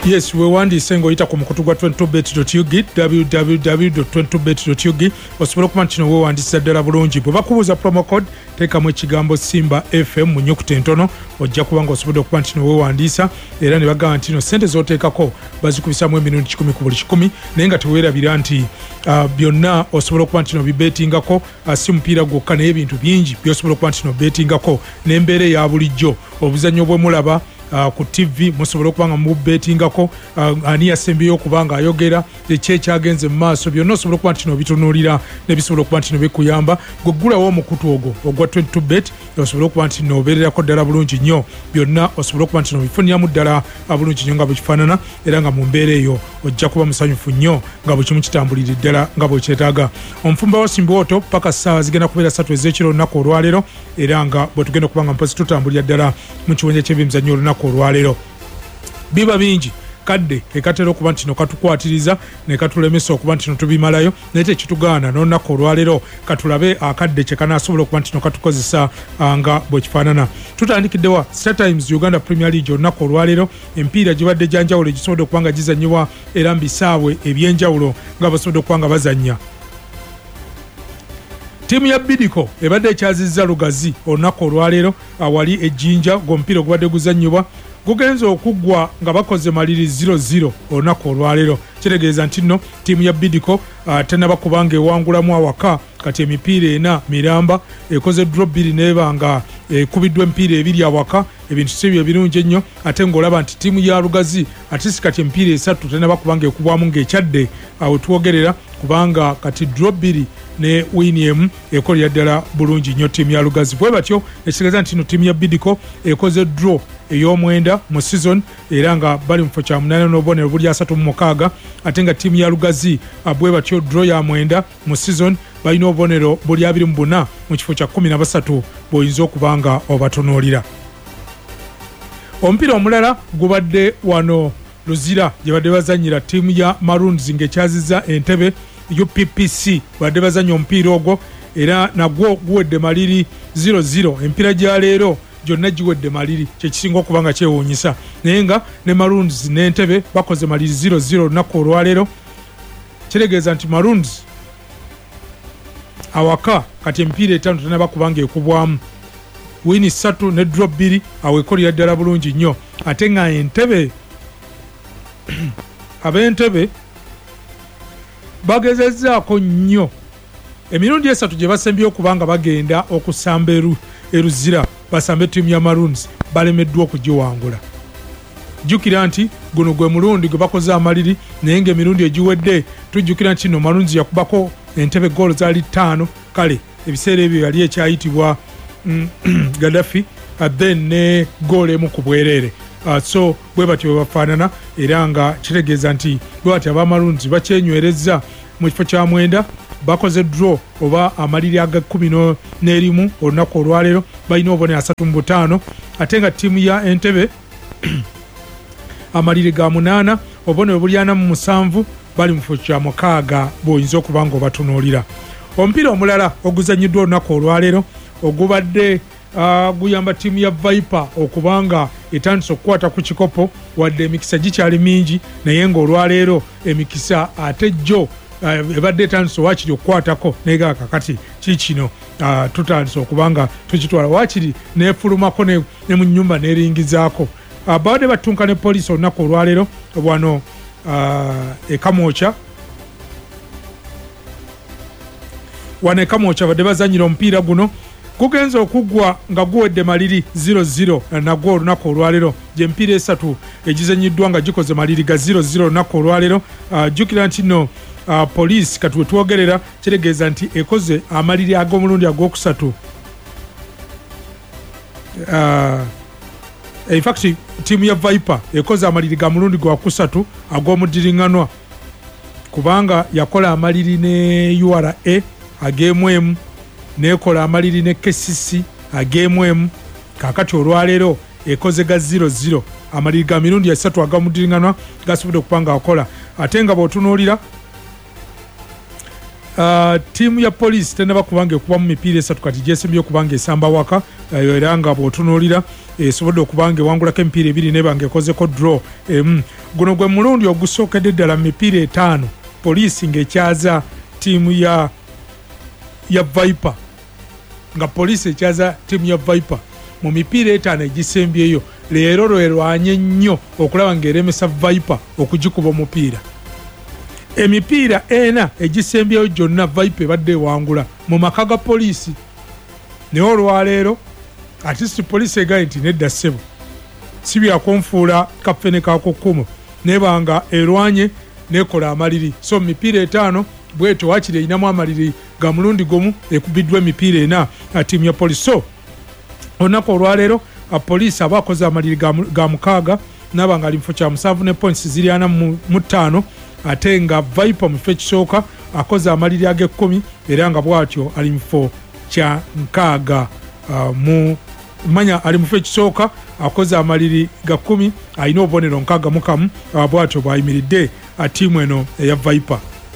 Yes, we wandise ng'oyita ku mukutu gwa 22bet.ug www.22bet.ug osobola okuba nti kino weewandisa ddala bulungi. Bwe bakubuuza promo code teekamu ekigambo Simba FM mu nnyukuta entono ojja kuba nga osobodde okuba nti kino weewandiisa era ne bagamba nti no ssente z'oteekako bazikubisamu emirundi 10 ku buli 10 naye nga teweerabira nti byonna osobola okuba nti no bibeetingako si mupiira gwokka naye ebintu bingi by'osobola okuba nti no beetingako n'embeera eya bulijjo obuzannyo bwe mulaba ku TV musobola okuba nga mubetingako ani yasembyeyo okuba nga ayogera ekyagenze mu maaso byonna osobola okuba nti no bitunuulira ne bisobola okuba nti no bikuyamba gweggulawo omukutu ogwa 22bet osobola okuba nti no obeererako ddala bulungi nnyo byonna osobola okuba nti no bifuniramu ddala bulungi nnyo nga bwe kifaanana era nga mu mbeera eyo ojja kuba musanyufu nnyo nga bwe kimu kitambulira ddala nga bwe kyetaaga. Omufumba wa Simbwoto paka ssaawa zigenda kubeera 3 ez'ekiro olunaku olwaleero era nga bwe tugenda okuba nga mpozi tutambulira ddala mu kiwonja ky'ebyemizannyo olunaku olwaleero. Biba bingi kadde ekatera okuba nti no katukwatiriza ne katulemesa okuba nti no tubimalayo naye tekitugaana n'olunaku olwaleero katulabe akadde kye kanaasobola okuba nti no katukozesa nga bwe kifaanana. Tutandikiddewa Star Times Uganda Premier League olunaku olwaleero empiira gibadde gyanjawulo egisobodde okuba nga gizannyibwa era mu bisaawe eby'enjawulo nga basobodde okuba nga bazannya. Tiimu ya Bidiko ebadde ekyazizza Lugazi olunaku olwaleero awali ejjinja ng'omupiira ogubadde guzannyibwa gugenze okuggwa nga bakoze maliri 0-0 olunaku olwaleero. Kitegeeza nti nno tiimu ya Bidiko tennaba kuba nga ewangulamu awaka kati emipiira 4 miramba ekoze draw 2 neeba nga ekubiddwa emipiira 2 awaka ebintu si byo birungi ennyo ate ng'olaba nti tiimu ya Lugazi ate si kati emipiira 3 tennaba kuba nga ekubwamu ng'ekyadde awo twogerera kubanga kati draw 2 ne win ekolera ddala bulungi nnyo tiimu ya Lugazi. Bwe batyo ekitegeeza nti no tiimu ya Bidiko ekoze draw ey'omwenda mu season era nga bali mu kifo kya 8 n'obubonero buli 36 ate nga tiimu ya Lugazi bwe batyo draw ya mwenda mu season balina obubonero buli 24 mu kifo kya 13 bw'oyinza okuba nga obatunuulira. Omupiira omulala gubadde wano Luzira gye badde bazannyira tiimu ya Maroons ng'ekyazizza Entebbe UPPC badde bazannya omupiira ogwo era nagwo guwedde maliri 0-0 empiira gya leero gyonna giwedde maliri kyekisinga okuba nga kyewuunyisa naye nga ne Maroons n'Entebbe bakoze maliri 0-0 olunaku olwaleero. Kitegeeza nti Maroons awaka kati emipiira 5 tennaba kuba nga ekubwamu wini 3 ne draw 2 awo ekolera ddala bulungi nnyo ate nga Entebbe ab'Entebbe bagezezzaako nnyo emirundi 3 gye basembye okuba nga bagenda okusamba eruzira basambe ttiimu ya Maroons balemeddwa okugiwangula. Jjukira nti guno gwe mulundi gwe bakoze amaliri naye ng'emirundi egiwedde tujjukira nti no Maroons yakubako Entebbe goolo zaali 5 kale ebiseera ebyo yali ekyayitibwa Gaddafi then ne goolo emu ku bwereere. So bwe batyo bafaanana era nga kitegeeza nti bwe batyo aba Maroons bakyenywerezza mu kifo kya mwenda bakoze draw oba amaliri aga 11 olunaku olwaleero balina obubonero 35 ate nga ttiimu ya Entebbe amaliri ga 8 obubonero buli 47 bali mu kifo kya 6 bw'oyinza okuba nga obatunuulira. Omupiira omulala oguzannyiddwa olunaku olwaleero ogubadde guyamba ttiimu ya Viper okubanga etandise okukwata ku kikopo wadde emikisa gikyali mingi naye ng'olwaleero emikisa ate jjo ebadde etandise waakiri okukwatako naye kakati kikino tutandise okubanga tukitwala waakiri neefulumako ne mu nnyumba neeringizaako. Babadde batunka ne poliisi olunaku olwaleero wano ekamwokya badde bazannyira omupiira guno gugenze okuggwa nga guwedde maliri 0-0 nagwo olunaku olwaleero gy'emipiira 3 egizannyiddwa nga gikoze maliri ga 0-0 olunaku olwaleero. Jjukira nti no poliisi kati we twogerera kitegeeza nti ekoze amaliri ag'omulundi ag'okusatu. In fact ttiimu ya Viper ekoze amaliri ga mulundi gwakusatu ag'omuddiringanwa kubanga yakola amaliri ne URA ag'emu nekola amaliri ne KCC ag'emu kakati olwaleero ekoze ga 0-0 amaliri ga mirundi 3 agamudiringanwa gasobodde okuba nga akola ate nga bw'otunuulira tiimu ya poliisi tenaba kubanga ekuba mu mipiira esatu kati gyesembye okubanga esamba waka era nga bw'otunuulira esobodde okubanga ewangulako emipiira ebiri nebanga ekozeko draw emu. Guno gwe mulundi ogusookedde ddala mu mipiira etaano poliisi ng'ekyaza tiimu ya Viper, nga poliisi ekyaza tiimu ya Viper mu mipiira etaano egisembyeyo. Leero lwerwanye nnyo okulaba ng'eremesa Viper okugikuba omupiira. Emipiira ena egisembyeyo gyonna Viper ebadde ewangula mu maka ga poliisi. Naye olwaleero artist poliisi egaye nti nedda ssebo si byakonfuula kaffene kakukumu nebanga erwanye nekola amaliri. So mu mipiira etaano bwetyo wakiri erinamu amaliri ga mulundi gumu ekubiddwa emipiira ena tiimu ya poliisi. So olunaku olwaleero poliisi aba akoze amaliri ga mukaaga nabanga ali mufo kya 7 ne points ziri 45 ate nga Viper mu kifo ekisooka akoze amaliri ag'10 era nga bwatyo ali mufo kya 6 mu manya ali mufo ekisooka akoze amaliri ga 10 alina obubonero 61 bwatyo bwayimiridde tiimu eno eya Viper.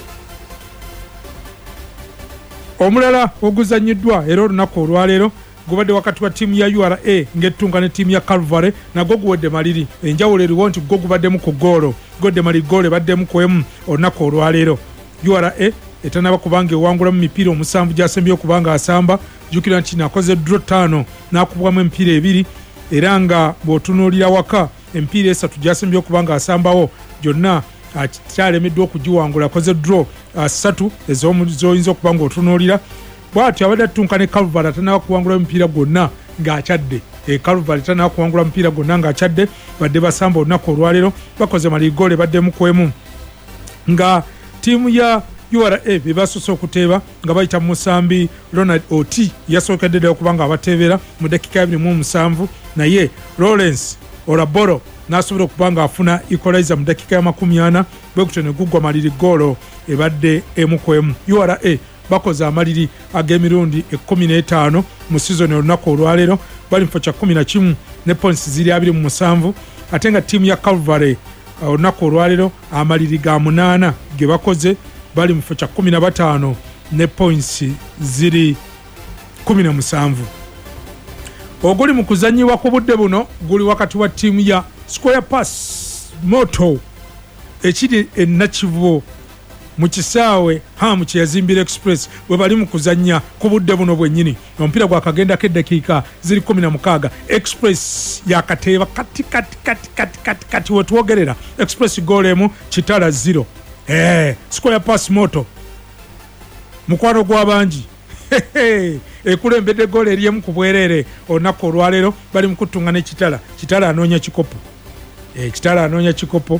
Omulala oguzanyiddwa era olunaku olwaleero gubadde wakati wa tiimu ya URA ng'ettunga ne tiimu ya Calvary nagwo guwedde maliri. Enjawulo eriwo nti gwo gubaddemu ku goolo, godde maliri goolo ebaddemu ku emu olunaku olwaleero. URA etanaba kubanga ewangula mu mipiira 7 gyasembye okubanga asamba. Jjukira nti nakoze draw 5 n'akubwamu emipiira 2 era nga bw'otunuulira waka emipiira 3 gyasembye okubanga asambawo gyonna kyalemeddwa okugiwangula. Akoze draw 3 ez'oyinza okuba nga otunuulira. Bwatyo abadde attunka ne Calvary atanaba kuwangula emipiira gonna ng'akyadde. Calvary tanaba kuwangula emipiira gonna ng'akyadde badde basamba olunaku olwaleero bakoze maligoole baddemu ku emu. Nga tiimu ya URA be basoose okuteeba nga bayita musambi Ronald Oti yasookedde ddala okubanga abateebera mu dakika 27 naye Lawrence Olaboro n'asobola okuba nga afuna equalizer mu dakika ya 40 bwe kutyo ne guggwa maliri goolo ebadde emu ku emu. URA bakoze amaliri ag'emirundi 15 mu sizoni olunaku olwaleero bali mufo kya 11 ne points ziri 27 ate nga tiimu ya Calvary olunaku olwaleero amaliri ga 8 ge bakoze bali mufo kya 15 ne points ziri 17. Oguli mu kuzanyiwa ku budde buno guli wakati wa tiimu ya Square Pass Moto ekiri enakivubo mu kisaawe hamu kyeyazimbira Express bwe bali mu kuzannya ku budde buno bwennyini. Omupiira gwakagendako eddakiika ziri 16. Express yakateeba kati wetwogerera Express goal emu kitala 0. Square Pass Moto mukwano gw'abangi ekulembedde goal eri emu ku bwereere olunaku olwaleero bali mu kuttunga ne kitala anoonya kikopo. Kitala anoonya kikopo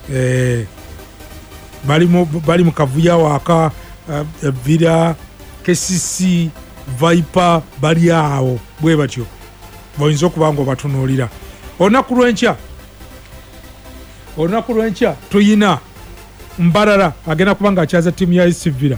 bali mu kavuya waka Vira KCC Viper bali awo bwe batyo boyinza okuba nga obatunuulira. Olunaku lw'enkya tuyina Mbarara agenda kubanga akyaza tiimu ya AS Villa.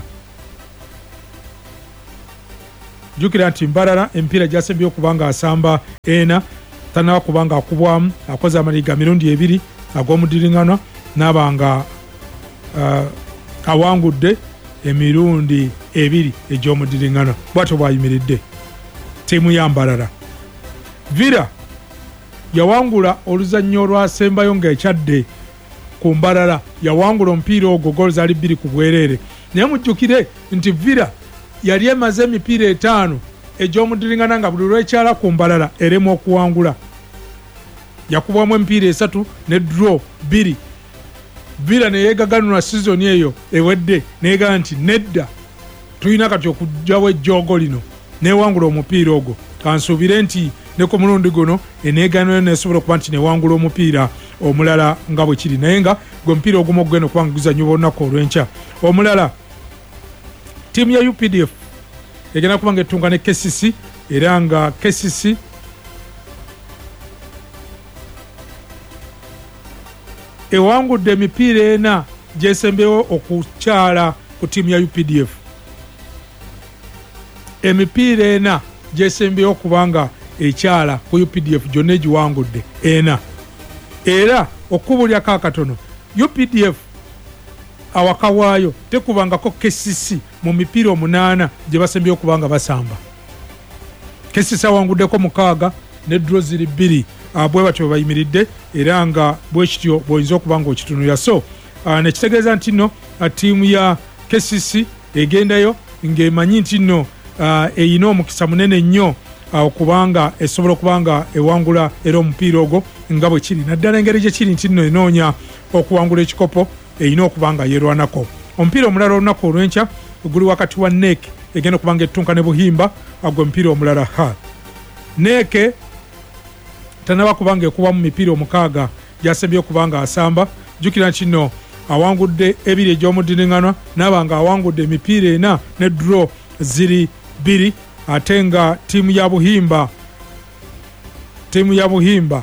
Jjukira nti Mbarara emipiira gyasembye okubanga asamba ena tanaba kubanga akubwamu akoze amaliga mirundi 2 ag'omudiringana n'abanga awangudde emirundi 2 egy'omudiringana. Bwatyo bwayimiridde tiimu ya Mbarara. Villa yawangula oluzannyo olwasembayo ng'ekyadde ku Mbarara, yawangula omupiira ogwo goal zaali 2 ku bwereere. Naye mujjukire nti Villa yali emaze emipiira 5 egy'omudiringana nga buli lwekyala ku Mbarara eremu okuwangula. Yakubwamu emipiira 3 ne draw 2. Villa ne yeegaganula sizoni eyo ewedde neega nti nedda tulina kati okugjawo ejjoogo lino newangula omupiira ogwo. Kansuubire nti ne ku mulundi guno eneeganula nesobola okuba nti newangula omupiira omulala nga bwe kiri, naye nga gwe mupiira ogumu ogugenda okuba nga guzannyibwa olunaku olw'enkya. Omulala tiimu ya UPDF egenda kuba nga ettunga ne KCC era nga KCC ewangudde emipiira 4 gyesembewo okukyala ku tiimu ya UPDF. Emipiira 4 gyesembewo okubanga ekyala ku UPDF gyonna egiwangudde 4. Era okubulyako akatono UPDF awakawaayo tekubangako KCC mu mipiira 8 gye basembye okubanga basamba. KCC awanguddeko 6 ne draw ziri 2 bwe batyo bayimiridde era nga bwe kityo boyinza okubanga okitunulira. So nekitegeeza nti nno ttiimu ya KCC egendayo ng'emanyi nti nno eyina omukisa munene nnyo okubanga esobola okubanga ewangula era omupiira ogwo nga bwe kiri. Naddala engeri gye kiri nti nno enoonya okuwangula ekikopo eyina okubanga yeerwanako. Omupiira omulala olunaku olw'enkya guli wakati wa NEC egenda okubanga ettunka ne Buhimba agwe omupiira omulala NEC tanaba kubanga ekuba mu mipiira 6 gyasembye okubanga asamba. Jjukira nti nno awangudde 2 egy'omuddiringanwa n'abanga awangudde emipiira 4 ne draw ziri 2 ate nga ttiimu ya Buhimba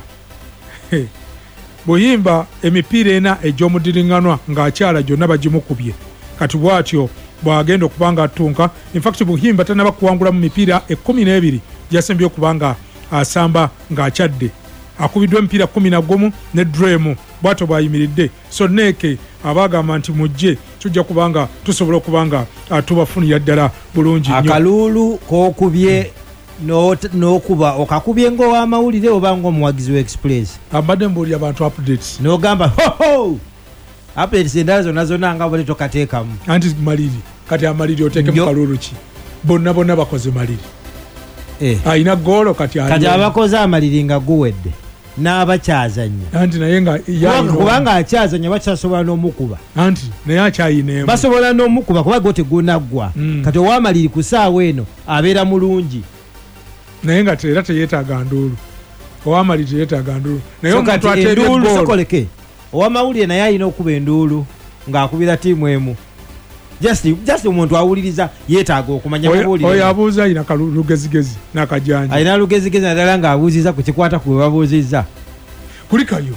Buhimba emipiira 4 egy'omuddiringanwa ng'akyala gyonna bagimukubye. Kati bw'atyo bw'agenda okubanga attunka. In fact Buhimba tanaba kuwangula mu mipiira 12 gyasembye okubanga asamba ng'akyadde. Akubiddwa emipiira 11 ne draw bw'atyo bw'ayimiridde. So NEC abagamba nti mujje tujja kubanga tusobola okubanga tubafunira ddala bulungi nnyo. Akalulu k'okubye n'okuba okakubye ng'ow'amawulire oba ng'omuwagizi w'Express. Abadde mbuulira abantu updates. N'ogamba updates endala zonna nga bwe tokateekamu. Anti maliri kati amaliri oteeke mu kalulu ki? Bonna bakoze maliri. Ayina goolo kati abakoze amaliri nga guwedde n'abakyazanya. Anti naye nga kubanga akyazanya bakyasobola n'omukuba. Anti naye akyayineemu. Basobola n'omukuba kuba gwo tegunaggwa. Kati ow'amaliri ku ssaawa eno abeera mulungi. Naye nga era teyeetaaga nduulu. Ow'amaliri teyeetaaga nduulu. Naye omuntu ateebye goolo. Ow'amawulire naye alina okuba enduulu ng'akubira ttiimu emu. Just omuntu awuliriza yeetaaga okumanya mawulire. Oyo abuuza alina lugezigezi n'akajanja. Alina lugezigezi naddala ng'abuuziza ku kikwata ku babuuzizza. Kulikayo.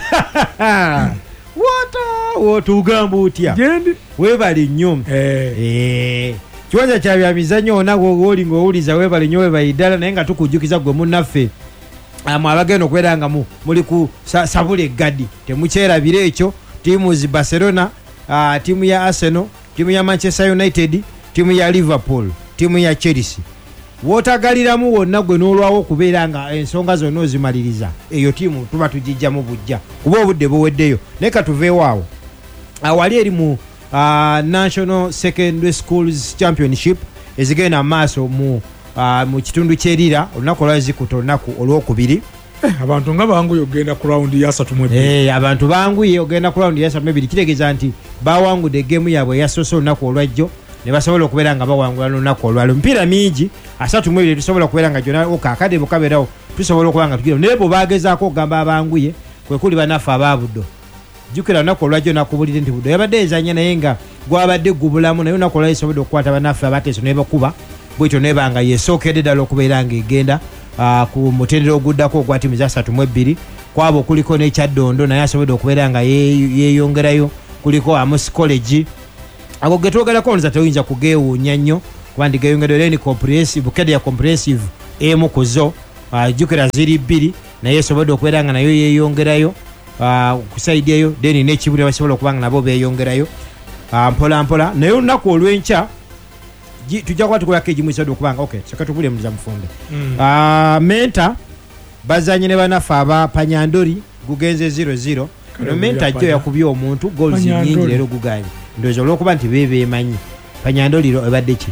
Wotugamba otya? Gendi. Weebale nnyo. Kiwanja kya bya mizannyo onagwo oli ng'owuliza weebale nnyo weebale ddala naye nga tukujjukiza gwe munnaffe. Abagenda okubeera nga muli ku sabula eggadi. Temukyerabira ekyo. Tiimu zi Barcelona, tiimu ya Arsenal, tiimu ya Manchester United, tiimu ya Liverpool, tiimu ya Chelsea. Wootagaliramu wonna gwe n'olwawo okubeera nga ensonga zonna ozimaliriza. Eyo tiimu tuba tugijjamu bujja kuba obudde buweddeyo. Naye ka tuveewo awo. Wali eri mu National Secondary Schools Championship ezigenda maaso mu kitundu kyerira olunaku olwazikuta olunaku olwokubiri. Abantu nga banguye ogenda ku raundi ya 32. Abantu banguye ogenda ku raundi ya 32 kitegeeza nti bawangudde geemu yaabwe yasoose olunaku olwajjo ne basobola okubeera nga bawangula n'olunaku olwalo. Emipiira mingi 32 tusobola okubeera nga gyonna akadde bukabeerawo tusobola okuba nga tugira naye bwe bagezaako okugamba abanguye kwe kuli bannaffe abaabuddo. Jjukira olunaku olwajjo nakubulire nti buddo yabadde ezanya naye nga gwabadde gubulamu naye olunaku olwajjo esobodde okukwata bannaffe abateeso ne bakuba bwetyo neba nga yesookedde ddala okubeera ng'egenda ku mutendera oguddako ogwa ttiimu za 32 kwabo kuliko n'ekyaddondo naye asobodde okubeera nga yeeyongerayo kuliko Amos College ago ge twogerako nza teyinza kugeewuunya nnyo kuba ndi geeyongerayo era ni comprehensive bukede ya comprehensive emu ku zo jjukira ziri 2 naye esobodde okubeera nga nayo yeeyongerayo ku saidi eyo deni n'ekibuli basobola okuba nga nabo beeyongerayo mpola mpola naye olunaku olw'enkya tujja kuba tukolako egimu esobodde okubanga seka tubule muliza mufumbe. Menta bazanye ne bannaffe aba Panyandoli gugenze 0-0. Menta jjo yakubye omuntu goals nyingi leero guganye ndowooza olw'okuba nti beemanyi Panyandoli ebadde ki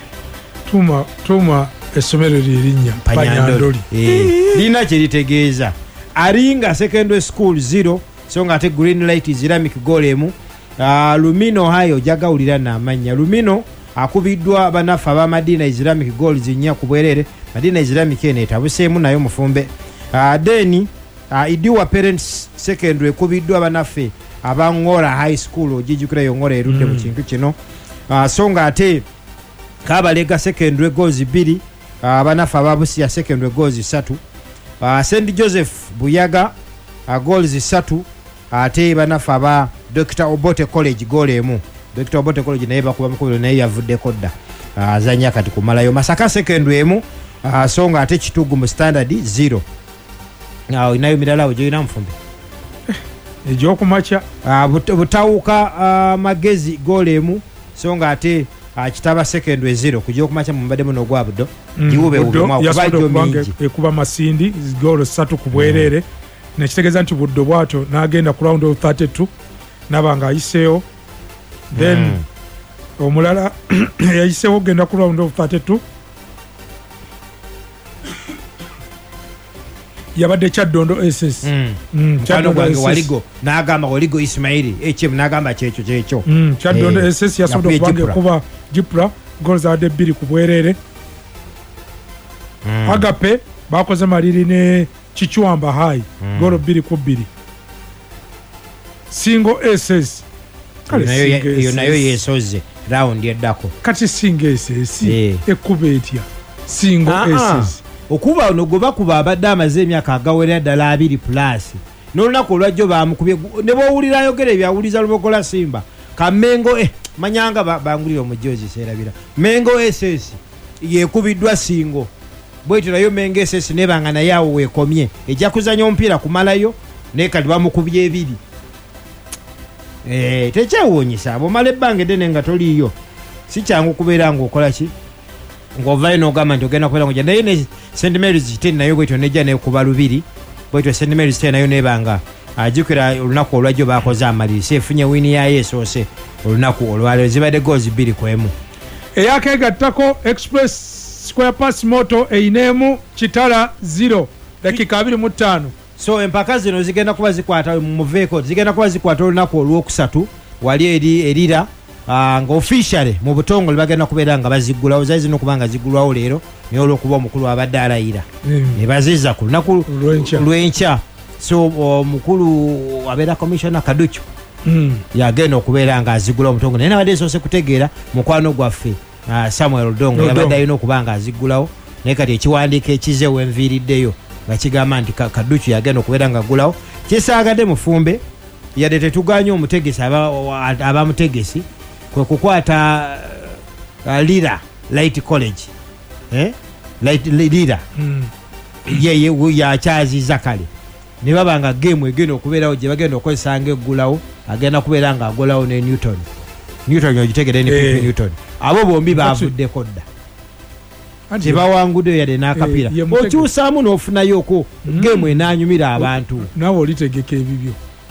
tuuma essomero lyerinnya Panyandoli lina kye litegeeza Aringa Secondary School 0 so nga ate Green Light Islamic goal emu. Lumino hayo jagawulira n'amannya Lumino akubiddwa bannaffe aba Madina Islamic goals 4 ku bwerere. Madina Islamic eno etabuseemu nayo mufumbe. Deni Idiwa Parents Secondary kubiddwa bannaffe aba Ngora High School ogijjukirayo Ngora erudde mu kintu kino. So nga ate Kabalega Secondary goals 2 bannaffe aba Busia Secondary goals 3. St Joseph Buyaga goals 3 ate bannaffe aba Dr. Obote College goal emu. Dr. Obote College naye bakuba mukubiro naye yavuddeko dda azanya kati kumalayo. Masaka Secondary emu so nga ate Kitugu mu Standard 0. Inayo mirala ojo ina mfumbe egyokumakya butawuka magezi golemu so nga ate kitaba secondary 0 kugyokumakya mu mbadde muno gwa buddo giwube ekuba masindi golo 3 ku bwerere nekitegeeza nti buddo bwato n'agenda ku round of 32 nabanga ayiseewo then omulala yayiseewo genda ku round of 32 yabadde Kyaddondo SS waligo n'agamba waligo Ismaili HM n'agamba kyekyo Kyaddondo SS yasobola okubange kuba Jipra goals zabadde 2 ku bwerere Agape bakoze maliri ne Kichwamba High golo 2 ku 2 Singo SS iyo nayo yesoze round yeddako kati Singo SS ekube etya Singo SS okuba ono gwe bakuba abadde amaze emyaka agawerera ddala 2+ n'olunaku olwajjo bamukubye ne bowulira ayogera ebyawuliza Lubogola Simba Kamengo manyanga bangulira omujozi serabira Mengo SS yekubiddwa Singo bwetyo nayo Mengo SS nebanga naye awo weekomye ejja kuzanya omupiira kumalayo naye kati bamukubye ebiri tekyewuunyisa abomala ebbanga eddene nga toliiyo si kyangu kubeera ng'okola ki ng'ovayo n'ogamba nti ogenda kubeera ngoja naye ne St Mary's ten nayo bwetyo nejja nekuba 2 bwetyo St Mary's ten nayo nebanga ajukira olunaku olwajjo bakoze amaliri efunye wini yayo esoose olunaku olwaleero zibadde goals 2 ku 1 eyakegattako Express Square Pass Moto einemu Kitala 0 dakika 25 so empaka zino zigenda kuba zikwata mu vehicle zigenda kuba zikwata olunaku olwokusatu wali erira nga officially mu butongole bagenda kubeera nga bazigulawo zaizi n'okubanga zigulwawo leero naye olw'okuba omukulu abadde alayira ne baziza ku lunaku lw'enkya so omukulu abeera commissioner Kaduchu yagenda okubeera nga azigula omutongole naye nabadde esoose kutegeera mukwano gwaffe Samuel Odongo yabadde alina okuba nga azigulawo naye kati ekiwandiiko ekizeewo enviiriddeyo nga kigamba nti Kaduchu yagenda okubeera nga agulawo kisaagadde mufumbe yadde tetuganya omutegesi abamutegesi kwe kukwata Lira Light College Lira yeye yakyaziza kale ne babanga game egenda okubeerawo gye bagenda okozesanga eggulawo agenda kubeera nga agulawo ne Newton ogitegere ne Pipi Newton abo bombi bavuddeko dda tebawangudde yadde n'akapiira okyusaamu n'ofunayoko game enanyumira abantu nawe olitegeka ebibyo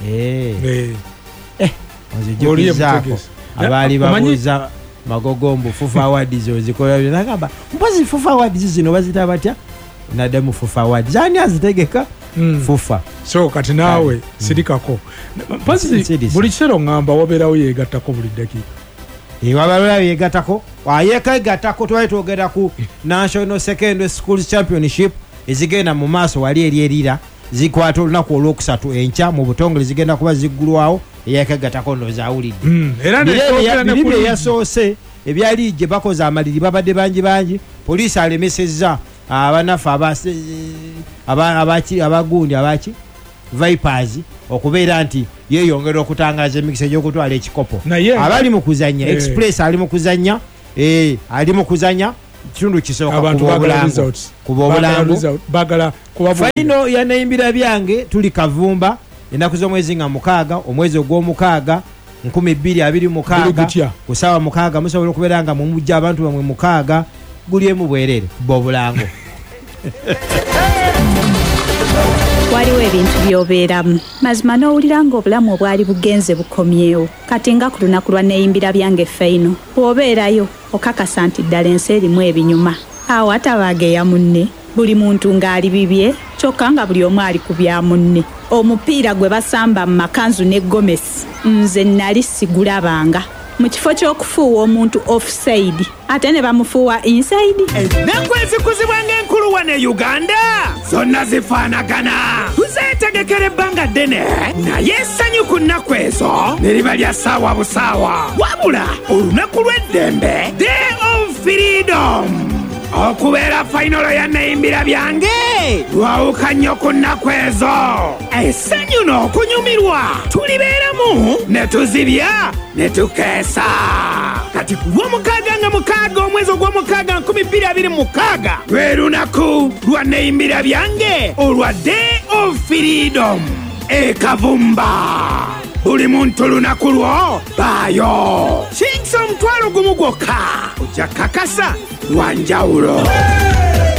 ozijukizaako abaali babuuza Magogombo Fufa Awards ozikola nagamba mpozi Fufa Awards zino bazita batya naddamu Fufa Awards ani azitegeka Fufa so kati naawe sirikako mpozi buli kiseera ngamba wabeerawo yeegattako buli ddakiika wabeerawo yeegattako yeegattako twali twogera ku National Secondary Schools Championship ezigenda mu maaso wali erierira zikwata olunaku olwokusatu enkya mu butongole zigenda kuba ziggulwawo eyakagattako ndo zaawulidde biri byeyasoose ebyali gye bakoze amaliri babadde bangi poliisi alemesezza abanafu abagundi abaki Vipers okubeera nti yeeyongera okutangaza emikisa egy'okutwala ekikopo abali mu kuzanya Express ali mu kuzanya kitundu kisooka kuba obulango faino yanayimbira byange tuli Kavumba ennaku z'omwezi nga 6 omwezi ogw'omukaaga 2026 ku ssaawa 6 musobola okubeera nga mumujja abantu bamwe 6 guli emu bwerere kuba obulango waliwo ebintu by'obeeramu mazima n'owulira ng'obulamu obwali bugenze bukomyewo kati nga ku lunaku lwa neeyimbira byange faino bw'obeerayo okakasa nti ddala ensi erimu ebinyuma awo atabaageya munne buli muntu ng'ali bibye kyokka nga buli omu ali ku bya munne omupiira gwe basamba mu makanzu ne gomesi nze nali sigulabanga mu kifo ky'okufuuwa omuntu offside ate ne bamufuuwa inside n'ekwezikuzibwa ng'enkulu wane Uganda zonna zifaanagana tuzeetegekera ebbanga ddene naye essanyu ku nnaku ezo ne liba lya ssaawa busaawa wabula olunaku lw'eddembe Day of Freedom okubeera fainolo ya neeyimbira byange lwawuka nnyo ku nnaku ezo essanyu n'okunyumirwa tulibeeramu ne tuzibya ne tukeesa kati ku lw'omukaaga nga 6 omwezi ogw'omukaaga 2026 lwe lunaku lwa neeyimbira byange olwa Day of Freedom Kavumba. Buli muntu lunaku lwo baayo. Singisa omutwalo gumu gwokka ojja kakasa lwa njawulo.